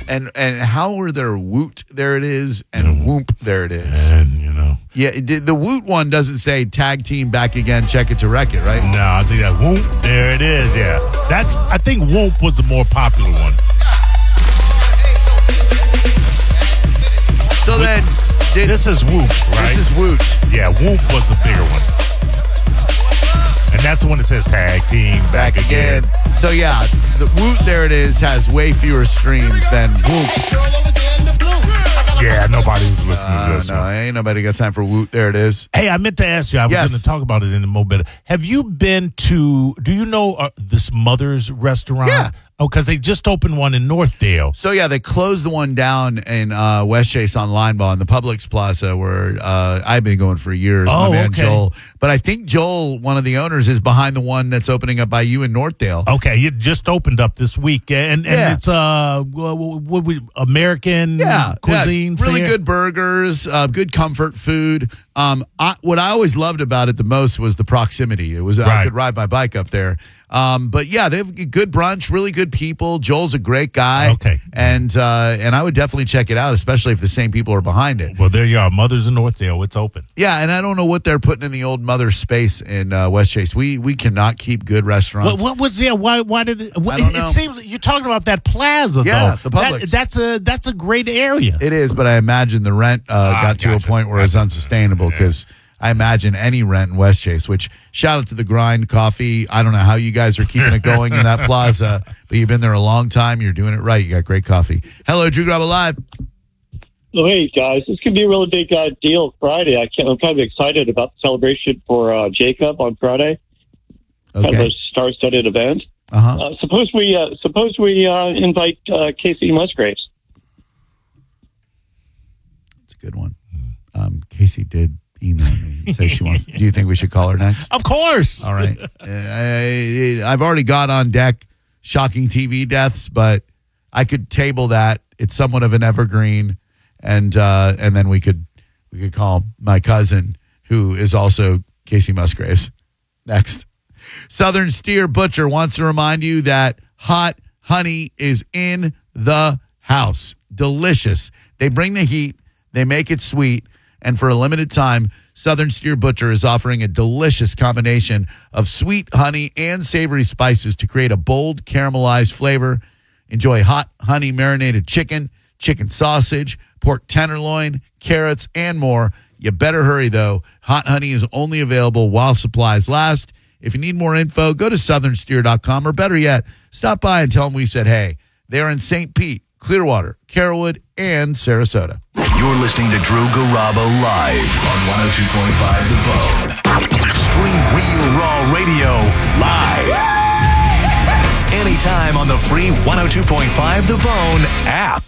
And how are there Woot, there it is, and Whoop, there it is. And, Yeah, the Woot one doesn't say tag team back again, check it to wreck it, right? No, I think that Whoop, there it is, yeah. I think Whoop was the more popular one. So then... This is Woot, right? This is Woot. Yeah, Whoop was the bigger one. And that's the one that says tag team back again. So yeah, the Woot, there it is, has way fewer streams than Whoop. Yeah, nobody's listening to this No, one. ain't nobody got time for Woot, there it is. Hey, I meant to ask you, I was going to talk about it in a moment. Have you been to, do you know this Mother's restaurant? Yeah. Oh, because they just opened one in Northdale. So, yeah, they closed the one down in West Chase on Linebaugh in the Publix Plaza where I've been going for years. Oh, my man okay. Joel. But I think Joel, one of the owners, is behind the one that's opening up by you in Northdale. Okay, it just opened up this week. And it's American cuisine. Yeah, really fare? good burgers, good comfort food. What I always loved about it the most was the proximity. It was I could ride my bike up there. But yeah, they have good brunch, really good people. Joel's a great guy. Okay. And I would definitely check it out, especially if the same people are behind it. Well, there you are. Mother's in Northdale. It's open. Yeah, and I don't know what they're putting in the old Mother space in West Chase. We cannot keep good restaurants. What was why did it? I don't know. It seems you're talking about that plaza, Yeah, though. the Publix. That's a great area. It is, but I imagine the rent got to a point where it's unsustainable because I imagine any rent in West Chase, which shout out to the Grind Coffee. I don't know how you guys are keeping it going in that plaza, but you've been there a long time. You're doing it right. You got great coffee. Hello, Drew Garabo Live. Oh, hey, guys. This could be a really big deal Friday. I'm kind of excited about the celebration for Jacob on Friday. Okay. Kind of a star-studded event. Suppose we invite Casey Musgraves. That's a good one. Casey did email me and say she wants. Do you think we should call her next? Of course. All right. I've already got on deck shocking TV deaths, but I could table that. It's somewhat of an evergreen, and then we could call my cousin, who is also Casey Musgraves, next. Southern Steer Butcher wants to remind you that hot honey is in the house. Delicious. They bring the heat. They make it sweet. And for a limited time, Southern Steer Butcher is offering a delicious combination of sweet honey and savory spices to create a bold caramelized flavor. Enjoy hot honey marinated chicken, chicken sausage, pork tenderloin, carrots, and more. You better hurry, though. Hot honey is only available while supplies last. If you need more info, go to southernsteer.com, or better yet, stop by and tell them we said, hey, they're in St. Pete, Clearwater, Carrollwood, and Sarasota. You're listening to Drew Garabo live on 102.5 The Bone. Stream Real Raw Radio live. Anytime on the free 102.5 The Bone app.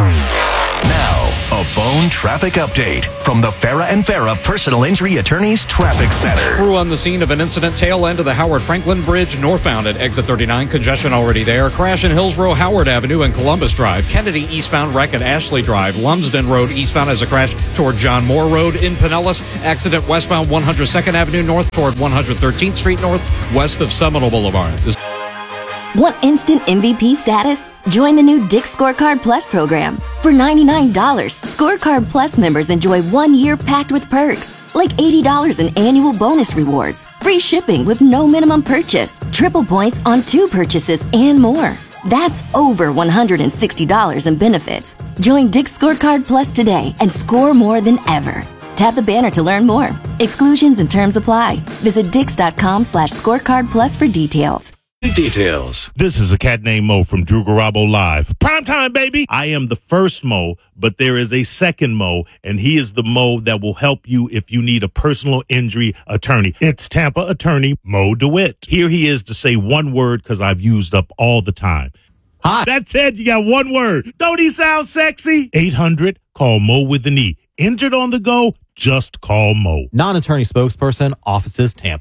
Now, a Bone traffic update from the Farah and Farah Personal Injury Attorneys Traffic Center. Crew on the scene of an incident, tail end of the Howard Franklin Bridge, northbound at exit 39. Congestion already there. Crash in Hillsborough, Howard Avenue, and Columbus Drive. Kennedy eastbound, wreck at Ashley Drive. Lumsden Road eastbound has a crash toward John Moore Road. In Pinellas, accident westbound 102nd Avenue north toward 113th Street north, west of Seminole Boulevard. Want instant MVP status? Join the new Dick's Scorecard Plus program. For $99, Scorecard Plus members enjoy 1 year packed with perks, like $80 in annual bonus rewards, free shipping with no minimum purchase, triple points on 2 purchases, and more. That's over $160 in benefits. Join Dick's Scorecard Plus today and score more than ever. Tap the banner to learn more. Exclusions and terms apply. Visit dix.com/scorecard plus for details. Details. This is a cat named Mo from Drew Garabo Live. Prime time, baby. I am the first Mo, but there is a second Mo, and he is the Mo that will help you if you need a personal injury attorney. It's Tampa attorney Mo DeWitt. Here he is to say one word because I've used up all the time. Hot. That's it. You got one word. Don't he sound sexy? 800, call Mo with an E. Injured on the go? Just call Mo. Non-attorney spokesperson, offices Tampa.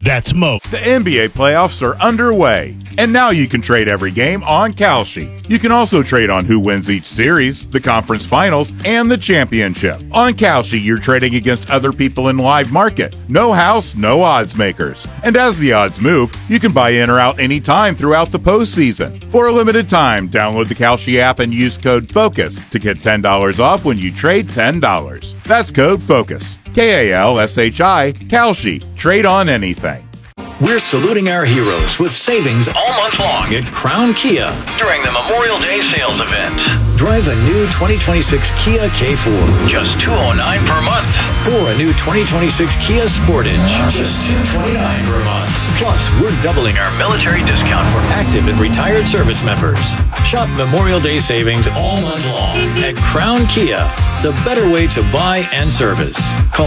That's Mo. The NBA playoffs are underway, and now you can trade every game on Kalshi. You can also trade on who wins each series, the conference finals, and the championship. On Kalshi, you're trading against other people in live market. No house, no odds makers. And as the odds move, you can buy in or out anytime throughout the postseason. For a limited time, download the Kalshi app and use code FOCUS to get $10 off when you trade $10. That's code FOCUS. Kalshi, Kalshi. Trade on anything. We're saluting our heroes with savings all month long at Crown Kia during the Memorial Day sales event. Drive a new 2026 Kia K4, just $209 per month. Or a new 2026 Kia Sportage, just $229 per month. Plus, we're doubling our military discount for active and retired service members. Shop Memorial Day savings all month long at Crown Kia, the better way to buy and service. Call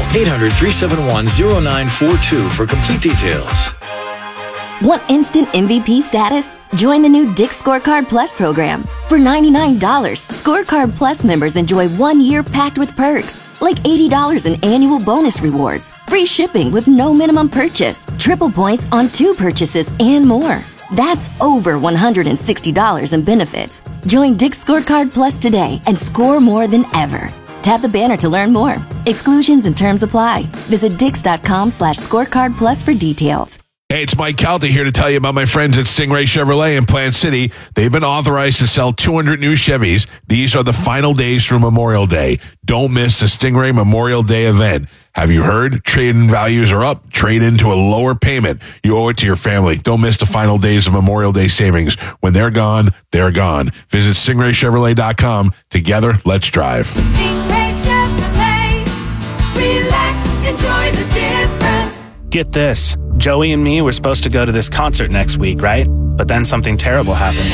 800-371-0942 for complete details. Want instant MVP status? Join the new Dick's Scorecard Plus program. For $99, Scorecard Plus members enjoy 1 year packed with perks, like $80 in annual bonus rewards, free shipping with no minimum purchase, triple points on 2 purchases, and more. That's over $160 in benefits. Join Dick's Scorecard Plus today and score more than ever. Tap the banner to learn more. Exclusions and terms apply. Visit Dix.com/scorecard plus for details. Hey, it's Mike Calta here to tell you about my friends at Stingray Chevrolet in Plant City. They've been authorized to sell 200 new Chevys. These are the final days for Memorial Day. Don't miss the Stingray Memorial Day event. Have you heard? Trade-in values are up. Trade into a lower payment. You owe it to your family. Don't miss the final days of Memorial Day savings. When they're gone, they're gone. Visit StingrayChevrolet.com. Together, let's drive. Stingray Chevrolet. Relax, enjoy the difference. Get this. Joey and me were supposed to go to this concert next week, right? But then something terrible happened.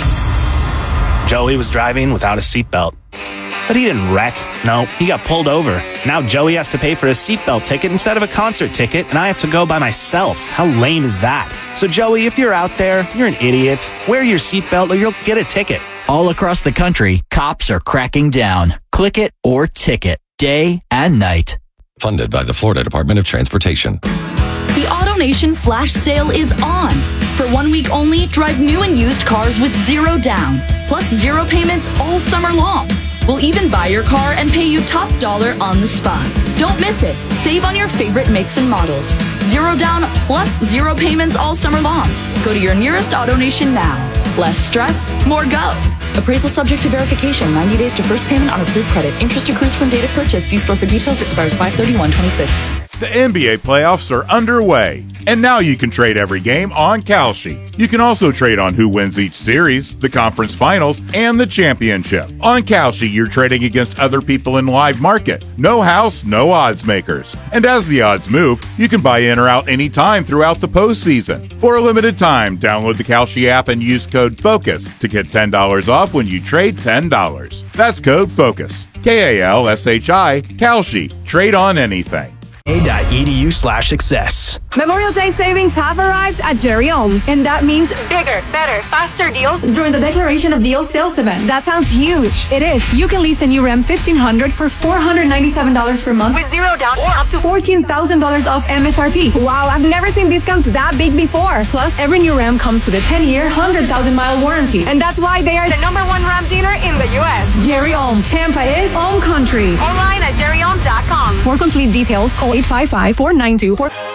Joey was driving without a seatbelt. But he didn't wreck. No, he got pulled over. Now Joey has to pay for a seatbelt ticket instead of a concert ticket, and I have to go by myself. How lame is that? So Joey, if you're out there, you're an idiot. Wear your seatbelt or you'll get a ticket. All across the country, cops are cracking down. Click it or ticket, day and night. Funded by the Florida Department of Transportation. The AutoNation flash sale is on. For 1 week only, drive new and used cars with zero down, plus zero payments all summer long. We'll even buy your car and pay you top dollar on the spot. Don't miss it. Save on your favorite makes and models. Zero down plus zero payments all summer long. Go to your nearest AutoNation now. Less stress, more go. Appraisal subject to verification. 90 days to first payment on approved credit. Interest accrues from date of purchase. See store for details. Expires 5/31/26. The NBA playoffs are underway, and now you can trade every game on Kalshi. You can also trade on who wins each series, the conference finals, and the championship. On Kalshi, you're trading against other people in live market. No house, no odds makers. And as the odds move, you can buy in or out anytime throughout the postseason. For a limited time, download the Kalshi app and use code FOCUS to get $10 off when you trade $10. That's code FOCUS. Kalshi, Kalshi. Trade on anything. A.edu/success. Memorial Day savings have arrived at Jerry Ohm, and that means bigger, better, faster deals during the Declaration of Deals sales event. That sounds huge. It is. You can lease a new Ram 1500 for $497 per month with zero down or up to $14,000 off MSRP. Wow, I've never seen discounts that big before. Plus, every new Ram comes with a 10-year, 100,000-mile warranty, and that's why they are the #1 Ram dealer in the U.S. Jerry Ohm. Tampa is Ohm Country. Online at jerryohm.com. For complete details, call 855-492-4...